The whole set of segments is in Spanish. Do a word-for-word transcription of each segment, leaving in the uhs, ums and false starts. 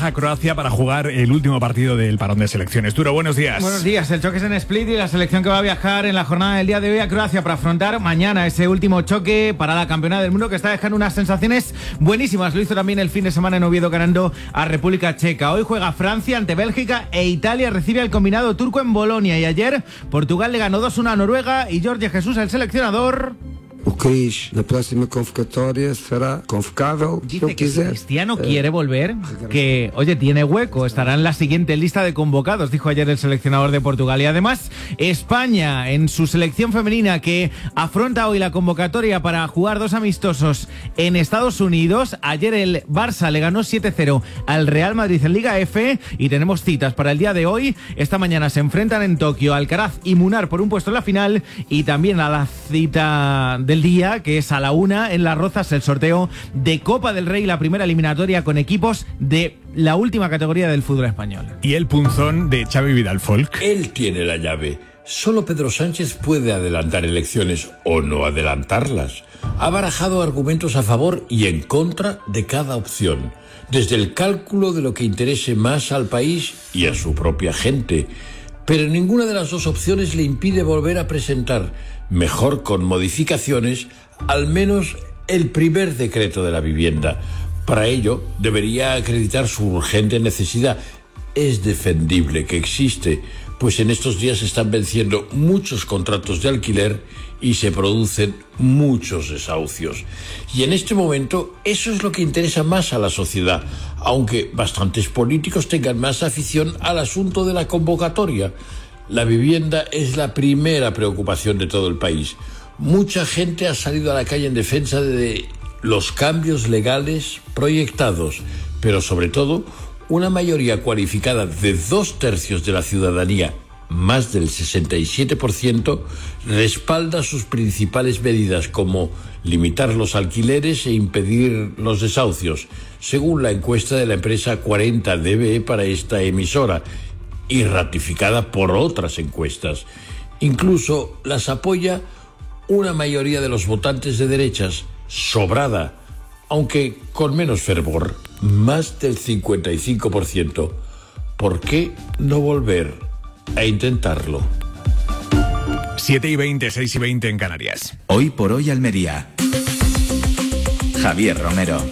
viaja a Croacia para jugar el último partido del parón de selecciones. Turo, buenos días. Buenos días. El choque es en Split y la selección que va a viajar en la jornada del día de hoy a Croacia para afrontar mañana ese último choque para la campeona del mundo, que está dejando unas sensaciones buenísimas. Lo hizo también el fin de semana en Oviedo, ganando a República Checa. Hoy juega Francia ante Bélgica e Italia recibe al combinado turco en Bolonia. Y ayer Portugal le ganó dos uno a Noruega y Jorge Jesús, el seleccionador... O Cris na próxima convocatoria será convocável. Dice que si Cristiano quiere volver, que, oye, tiene hueco, estará en la siguiente lista de convocados, dijo ayer el seleccionador de Portugal. Y además, España, en su selección femenina, que afronta hoy la convocatoria para jugar dos amistosos en Estados Unidos. Ayer el Barça le ganó siete cero al Real Madrid en Liga F y tenemos citas para el día de hoy. Esta mañana se enfrentan en Tokio Alcaraz y Munar por un puesto en la final, y también a la cita de del día, que es a la una en Las Rozas, el sorteo de Copa del Rey, la primera eliminatoria con equipos de la última categoría del fútbol español. Y el punzón de Xavi Vidal Folk. Él tiene la llave. Solo Pedro Sánchez puede adelantar elecciones o no adelantarlas. Ha barajado argumentos a favor y en contra de cada opción, desde el cálculo de lo que interese más al país y a su propia gente. Pero ninguna de las dos opciones le impide volver a presentar, mejor con modificaciones, al menos el primer decreto de la vivienda. Para ello, debería acreditar su urgente necesidad. Es defendible que existe, pues en estos días se están venciendo muchos contratos de alquiler y se producen muchos desahucios. Y en este momento, eso es lo que interesa más a la sociedad, aunque bastantes políticos tengan más afición al asunto de la convocatoria. La vivienda es la primera preocupación de todo el país. Mucha gente ha salido a la calle en defensa de los cambios legales proyectados, pero sobre todo una mayoría cualificada de dos tercios de la ciudadanía, más del sesenta y siete por ciento, respalda sus principales medidas, como limitar los alquileres e impedir los desahucios, según la encuesta de la empresa cuarenta D B para esta emisora, y ratificada por otras encuestas. Incluso las apoya una mayoría de los votantes de derechas, sobrada, aunque con menos fervor, más del cincuenta y cinco por ciento. ¿Por qué no volver a intentarlo? siete y veinte, seis y veinte en Canarias. Hoy por hoy Almería. Javier Romero.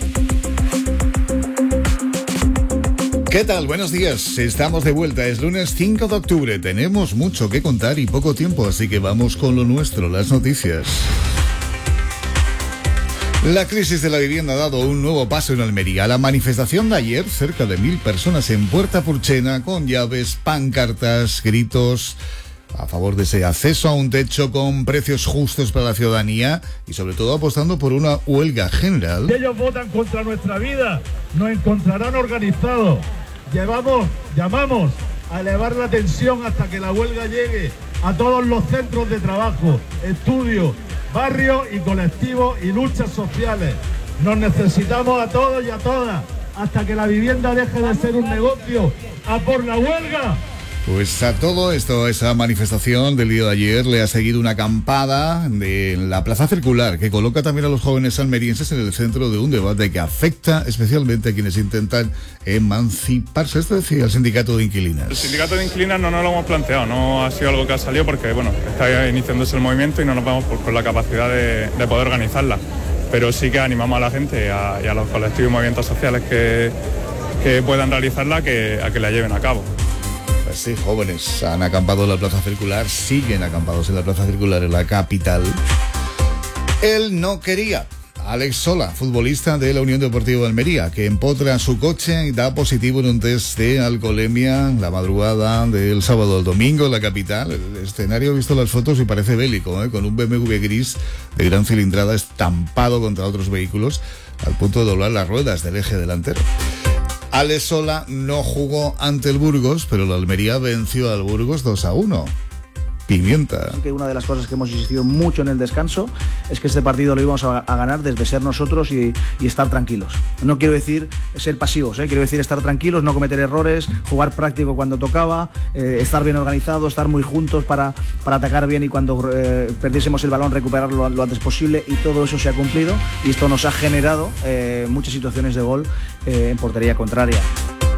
¿Qué tal? Buenos días. Estamos de vuelta. Es lunes cinco de octubre. Tenemos mucho que contar y poco tiempo, así que vamos con lo nuestro, las noticias. La crisis de la vivienda ha dado un nuevo paso en Almería. La manifestación de ayer, cerca de mil personas en Puerta Purchena, con llaves, pancartas, gritos a favor de ese acceso a un techo con precios justos para la ciudadanía y sobre todo apostando por una huelga general. Si ellos votan contra nuestra vida, nos encontrarán organizados. Llevamos, llamamos a elevar la tensión hasta que la huelga llegue a todos los centros de trabajo, estudios, barrios y colectivos y luchas sociales. Nos necesitamos a todos y a todas hasta que la vivienda deje de ser un negocio. ¡A por la huelga! Pues a todo esto, esa manifestación del día de ayer, le ha seguido una acampada de la Plaza Circular, que coloca también a los jóvenes almerienses en el centro de un debate que afecta especialmente a quienes intentan emanciparse. Esto decía el sindicato de inquilinas. El sindicato de inquilinas no nos lo hemos planteado, no ha sido algo que ha salido porque, bueno, está iniciándose el movimiento y no nos vamos por, por la capacidad de, de poder organizarla. Pero sí que animamos a la gente a, y a los colectivos y movimientos sociales que, que puedan realizarla que, a que la lleven a cabo. Pues sí, jóvenes han acampado en la Plaza Circular, siguen acampados en la Plaza Circular en la capital. Él no quería. Alex Sola, futbolista de la Unión Deportiva de Almería, que empotra su coche y da positivo en un test de alcoholemia la madrugada del sábado al domingo en la capital. El escenario, he visto las fotos y parece bélico, ¿eh? Con un B M W gris de gran cilindrada estampado contra otros vehículos al punto de doblar las ruedas del eje delantero. Alex Sola no jugó ante el Burgos, pero la Almería venció al Burgos dos a uno. Pimienta. Que una de las cosas que hemos insistido mucho en el descanso es que este partido lo íbamos a, a ganar desde ser nosotros y, y estar tranquilos. No quiero decir ser pasivos, ¿eh? Quiero decir estar tranquilos, no cometer errores, jugar práctico cuando tocaba, eh, estar bien organizados, estar muy juntos para, para atacar bien y cuando eh, perdiésemos el balón recuperarlo lo, lo antes posible, y todo eso se ha cumplido y esto nos ha generado eh, muchas situaciones de gol eh, en portería contraria.